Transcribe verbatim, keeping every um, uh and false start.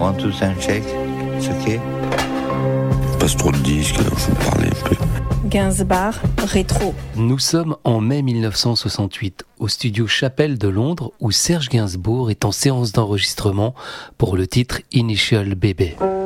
One, two, sound check. It's okay. Passe trop de disques, alors faut me parler un peu. Gainsbourg, rétro. Nous sommes en mai mille neuf cent soixante-huit, au studio Chapelle de Londres, où Serge Gainsbourg est en séance d'enregistrement pour le titre Initial Baby.